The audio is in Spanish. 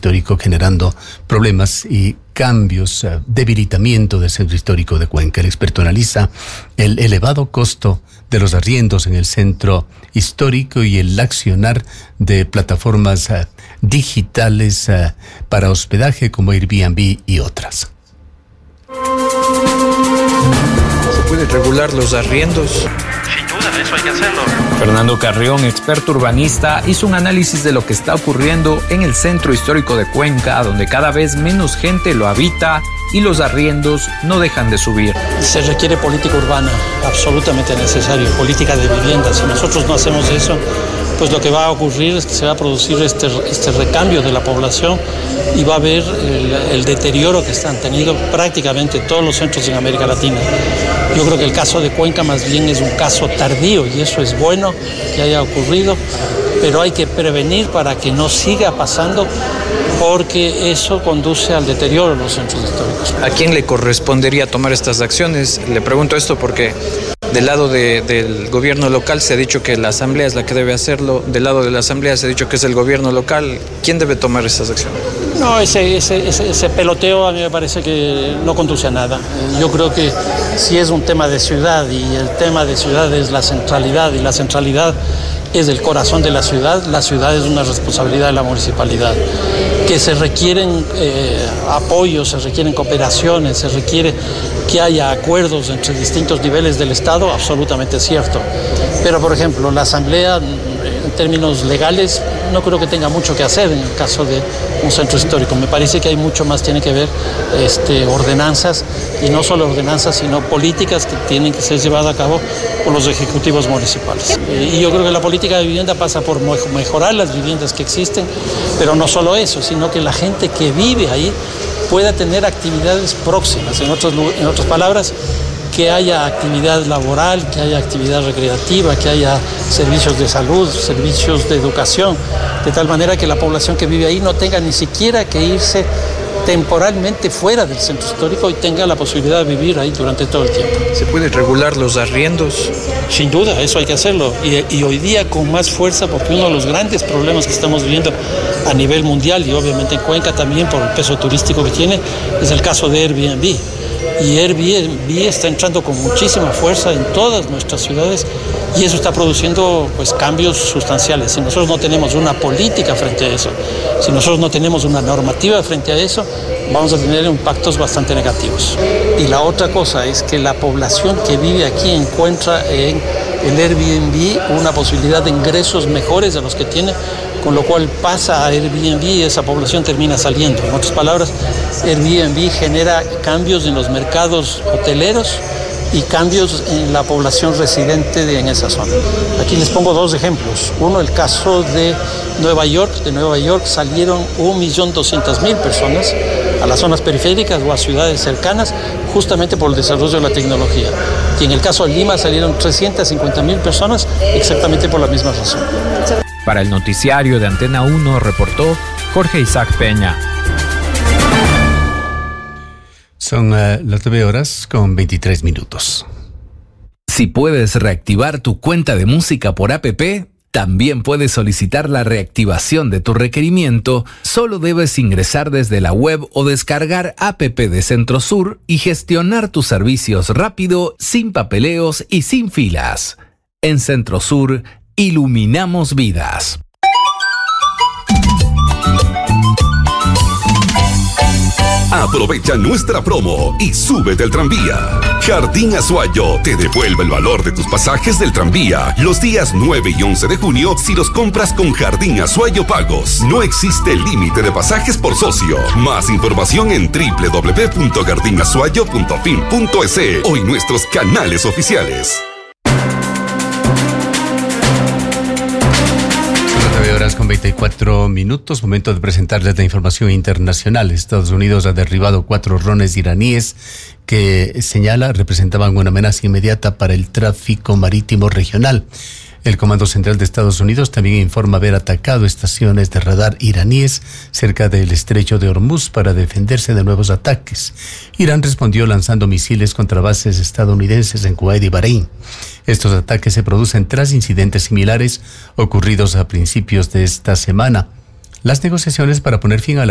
histórico, generando problemas y cambios, debilitamiento del centro histórico de Cuenca. El experto analiza el elevado costo de los arriendos en el centro histórico y el accionar de plataformas digitales para hospedaje como Airbnb y otras. ¿Se puede regular los arriendos? Sin duda, eso hay que hacerlo. Fernando Carrión, experto urbanista, hizo un análisis de lo que está ocurriendo en el centro histórico de Cuenca, donde cada vez menos gente lo habita y los arriendos no dejan de subir. Se requiere política urbana, absolutamente necesario, política de vivienda. Si nosotros no hacemos eso, pues lo que va a ocurrir es que se va a producir este recambio de la población y va a haber el deterioro que han tenido prácticamente todos los centros en América Latina. Yo creo que el caso de Cuenca más bien es un caso tardío y eso es bueno que haya ocurrido, pero hay que prevenir para que no siga pasando porque eso conduce al deterioro de los centros históricos. ¿A quién le correspondería tomar estas acciones? Le pregunto esto porque del lado del gobierno local se ha dicho que la asamblea es la que debe hacerlo, del lado de la asamblea se ha dicho que es el gobierno local. ¿Quién debe tomar estas acciones? No, ese peloteo a mí me parece que no conduce a nada. Yo creo que si es un tema de ciudad y el tema de ciudad es la centralidad y la centralidad es el corazón de la ciudad es una responsabilidad de la municipalidad. Que se requieren apoyos, se requieren cooperaciones, se requiere que haya acuerdos entre distintos niveles del Estado, absolutamente cierto. Pero, por ejemplo, la Asamblea, en términos legales, no creo que tenga mucho que hacer en el caso de un centro histórico. Me parece que hay mucho más, tiene que ver ordenanzas, y no solo ordenanzas, sino políticas que tienen que ser llevadas a cabo por los ejecutivos municipales. Y yo creo que la política de vivienda pasa por mejorar las viviendas que existen, pero no solo eso, sino que la gente que vive ahí pueda tener actividades próximas. En otras palabras, que haya actividad laboral, que haya actividad recreativa, que haya servicios de salud, servicios de educación, de tal manera que la población que vive ahí no tenga ni siquiera que irse temporalmente fuera del centro histórico y tenga la posibilidad de vivir ahí durante todo el tiempo. ¿Se puede regular los arriendos? Sin duda, eso hay que hacerlo. Y hoy día con más fuerza, porque uno de los grandes problemas que estamos viviendo a nivel mundial y obviamente en Cuenca también por el peso turístico que tiene, es el caso de Airbnb. Y Airbnb está entrando con muchísima fuerza en todas nuestras ciudades y eso está produciendo cambios sustanciales. Si nosotros no tenemos una política frente a eso, si nosotros no tenemos una normativa frente a eso, vamos a tener impactos bastante negativos. Y la otra cosa es que la población que vive aquí encuentra en el Airbnb una posibilidad de ingresos mejores de los que tiene, con lo cual pasa a Airbnb y esa población termina saliendo. En otras palabras, Airbnb genera cambios en los mercados hoteleros y cambios en la población residente en esa zona. Aquí les pongo dos ejemplos. Uno, el caso de Nueva York. De Nueva York salieron 1.200.000 personas a las zonas periféricas o a ciudades cercanas justamente por el desarrollo de la tecnología. Y en el caso de Lima salieron 350.000 personas exactamente por la misma razón. Para el noticiario de Antena 1 reportó Jorge Isaac Peña. Son las 9:23. Si puedes reactivar tu cuenta de música por APP, también puedes solicitar la reactivación de tu requerimiento. Solo debes ingresar desde la web o descargar APP de Centrosur y gestionar tus servicios rápido, sin papeleos y sin filas. En Centrosur, iluminamos vidas. Aprovecha nuestra promo y súbete al tranvía. Jardín Azuayo te devuelve el valor de tus pasajes del tranvía los días 9 y 11 de junio si los compras con Jardín Azuayo Pagos. No existe límite de pasajes por socio. Más información en www.jardinazuayo.fin.es o en nuestros canales oficiales. 9:24. Momento de presentarles la información internacional. Estados Unidos ha derribado 4 drones iraníes que representaban una amenaza inmediata para el tráfico marítimo regional. El Comando Central de Estados Unidos también informa haber atacado estaciones de radar iraníes cerca del estrecho de Hormuz para defenderse de nuevos ataques. Irán respondió lanzando misiles contra bases estadounidenses en Kuwait y Bahrein. Estos ataques se producen tras incidentes similares ocurridos a principios de esta semana. Las negociaciones para poner fin a la